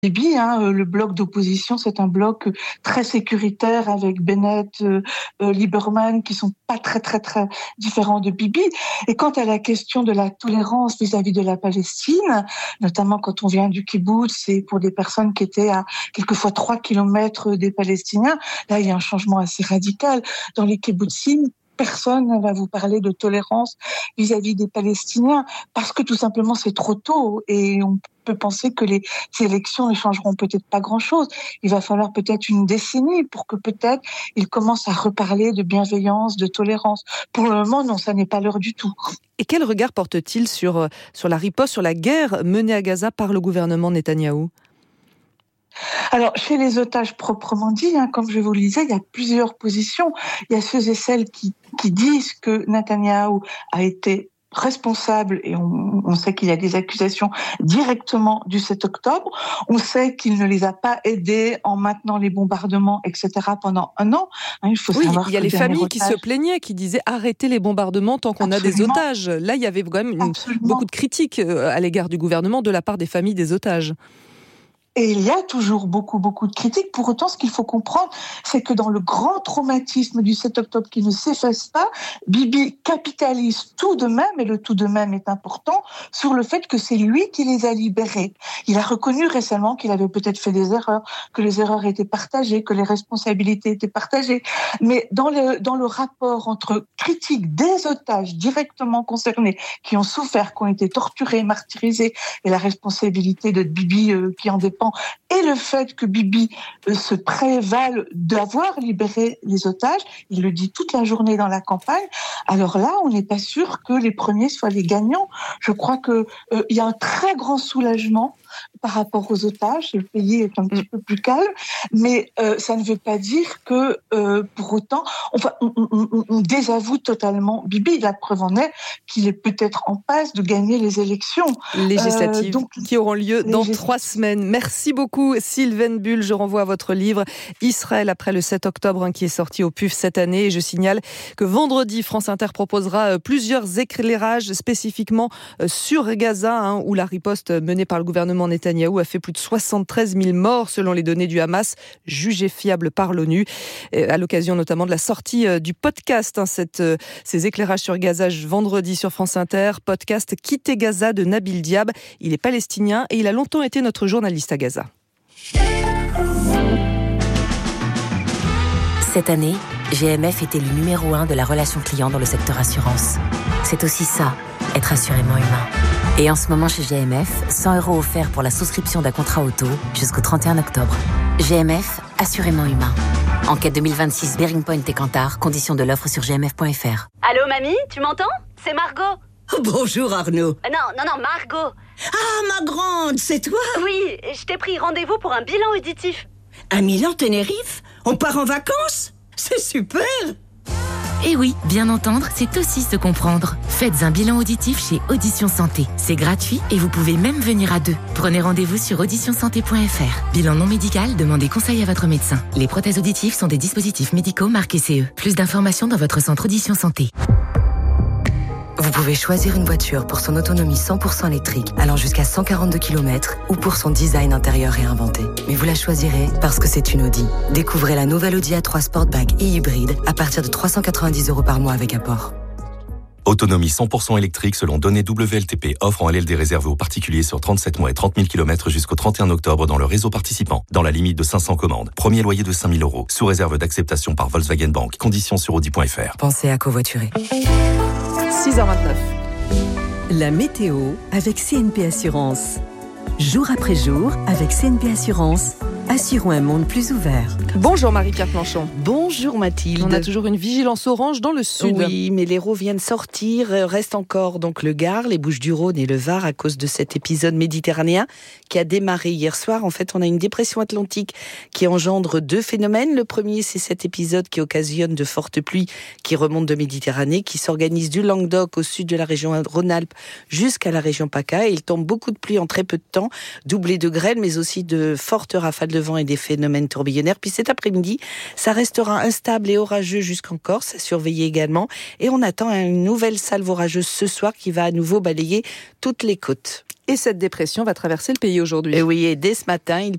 Bibi, le bloc d'opposition, c'est un bloc très sécuritaire avec Bennett, Lieberman, qui sont pas très très très différents de Bibi. Et quant à la question de la tolérance vis-à-vis de la Palestine, notamment quand on vient du kibboutz et pour des personnes qui étaient à quelquefois 3 kilomètres des Palestiniens, là il y a un changement assez radical. Dans les kibbutzim, personne ne va vous parler de tolérance vis-à-vis des Palestiniens parce que tout simplement c'est trop tôt et on peut penser que les élections ne changeront peut-être pas grand-chose. Il va falloir peut-être une décennie pour que peut-être ils commencent à reparler de bienveillance, de tolérance. Pour le moment, non, ça n'est pas l'heure du tout. Et quel regard porte-t-il sur la riposte, sur la guerre menée à Gaza par le gouvernement Netanyahou ? Alors, chez les otages proprement dit, comme je vous le disais, il y a plusieurs positions. Il y a ceux et celles qui disent que Netanyahou a été responsable, et on sait qu'il y a des accusations directement du 7 octobre. On sait qu'il ne les a pas aidés en maintenant les bombardements, etc. pendant un an. Il faut savoir il y a les familles qui se plaignaient, qui disaient arrêtez les bombardements tant qu'on Absolument. a des otages. Là, il y avait quand même beaucoup de critiques à l'égard du gouvernement de la part des familles des otages. Et il y a toujours beaucoup de critiques. Pour autant, ce qu'il faut comprendre, c'est que dans le grand traumatisme du 7 octobre qui ne s'efface pas, Bibi capitalise tout de même, et le tout de même est important, sur le fait que c'est lui qui les a libérés. Il a reconnu récemment qu'il avait peut-être fait des erreurs, que les erreurs étaient partagées, que les responsabilités étaient partagées. Mais dans le rapport entre critique des otages directement concernés, qui ont souffert, qui ont été torturés, martyrisés, et la responsabilité de Bibi qui en dépend, et le fait que Bibi se prévale d'avoir libéré les otages, il le dit toute la journée dans la campagne, alors là, on n'est pas sûr que les premiers soient les gagnants. Je crois qu'il y a un très grand soulagement par rapport aux otages, le pays est un petit peu plus calme, mais ça ne veut pas dire que pour autant, on désavoue totalement Bibi. La preuve en est qu'il est peut-être en passe de gagner les élections législatives qui auront lieu dans 3 semaines. Merci beaucoup Sylvaine Bull, je renvoie à votre livre Israël après le 7 octobre qui est sorti au PUF cette année, et je signale que vendredi France Inter proposera plusieurs éclairages spécifiquement sur Gaza, où la riposte menée par le gouvernement Netanyahou a fait plus de 73 000 morts selon les données du Hamas, jugées fiables par l'ONU, à l'occasion notamment de la sortie du podcast, ces éclairages sur Gaza vendredi sur France Inter, podcast Quitter Gaza de Nabil Diab. Il est palestinien et il a longtemps été notre journaliste à Gaza. Cette année, GMF était le numéro 1 de la relation client dans le secteur assurance. C'est aussi ça, être assurément humain. Et en ce moment chez GMF, 100 € offerts pour la souscription d'un contrat auto jusqu'au 31 octobre. GMF, assurément humain. Enquête 2026, Bearing Point et Kantar, conditions de l'offre sur gmf.fr. Allô mamie, tu m'entends ? C'est Margot. Oh, bonjour Arnaud. Non, Margot. Ah, ma grande, c'est toi ? Oui, je t'ai pris rendez-vous pour un bilan auditif. À Milan-Tenerife ? On part en vacances ? C'est super ! Et oui, bien entendre, c'est aussi se comprendre. Faites un bilan auditif chez Audition Santé. C'est gratuit et vous pouvez même venir à 2. Prenez rendez-vous sur auditionsanté.fr. Bilan non médical, demandez conseil à votre médecin. Les prothèses auditives sont des dispositifs médicaux marqués CE. Plus d'informations dans votre centre Audition Santé. Vous pouvez choisir une voiture pour son autonomie 100% électrique, allant jusqu'à 142 km, ou pour son design intérieur réinventé. Mais vous la choisirez parce que c'est une Audi. Découvrez la nouvelle Audi A3 Sportback et hybride à partir de 390 € par mois avec apport. Autonomie 100% électrique selon données WLTP. Offre en LLD réservée aux particuliers sur 37 mois et 30 000 km jusqu'au 31 octobre dans le réseau participant, dans la limite de 500 commandes. Premier loyer de 5 000 €, sous réserve d'acceptation par Volkswagen Bank. Conditions sur Audi.fr. Pensez à covoiturer. 6h29. La météo avec CNP Assurance. Jour après jour, avec CNP Assurance, assurons un monde plus ouvert. Bonjour Marie-Pierre Planchon. Bonjour Mathilde. On a toujours une vigilance orange dans le sud. Oui, mais l'Hérault vient de sortir. Reste encore donc le Gard, les Bouches-du-Rhône et le Var à cause de cet épisode méditerranéen qui a démarré hier soir. En fait, on a une dépression atlantique qui engendre 2 phénomènes. Le premier, c'est cet épisode qui occasionne de fortes pluies qui remontent de Méditerranée, qui s'organise du Languedoc au sud de la région Rhône-Alpes jusqu'à la région PACA. Et il tombe beaucoup de pluie en très peu de temps, doublé de grêle, mais aussi de fortes rafales de vent et des phénomènes tourbillonnaires. Puis cet après-midi, ça restera instable et orageux jusqu'en Corse, à surveiller également. Et on attend une nouvelle salve orageuse ce soir qui va à nouveau balayer toutes les côtes. Et cette dépression va traverser le pays aujourd'hui. Et oui, et dès ce matin, il